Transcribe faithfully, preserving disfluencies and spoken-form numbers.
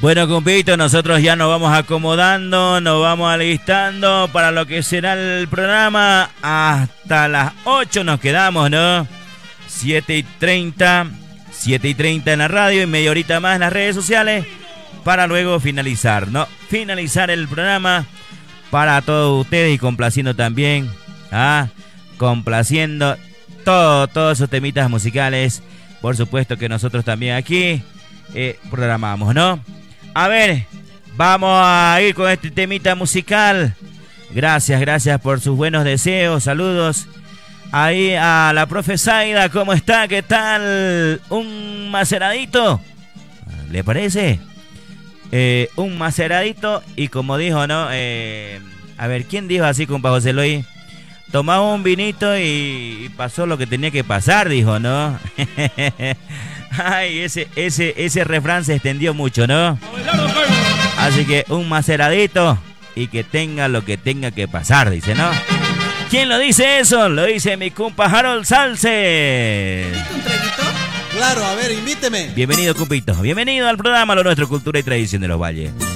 Bueno, compito, nosotros ya nos vamos acomodando, nos vamos alistando para lo que será el programa. Hasta las ocho nos quedamos, ¿no? siete y treinta, siete y treinta en la radio y media horita más en las redes sociales para luego finalizar, ¿no? Finalizar el programa para todos ustedes y complaciendo también, ¿ah? Complaciendo todo, todos esos temitas musicales. Por supuesto que nosotros también aquí eh, programamos, ¿no? A ver, vamos a ir con este temita musical. Gracias, gracias por sus buenos deseos. Saludos ahí a la profe Zaida. ¿Cómo está? ¿Qué tal? ¿Un maceradito? ¿Le parece? Eh, un maceradito y como dijo, ¿no? Eh, a ver, ¿quién dijo así, compa José Luis? Tomaba un vinito y, y pasó lo que tenía que pasar, dijo, ¿no? Ay, ese, ese, ese refrán se extendió mucho, ¿no? Así que un maceradito y que tenga lo que tenga que pasar, dice, ¿no? ¿Quién lo dice eso? Lo dice mi compa Harold Salce. ¿Un traguito? Claro, a ver, invíteme. Bienvenido, compito. Bienvenido al programa Lo Nuestro, Cultura y Tradición de los Valles.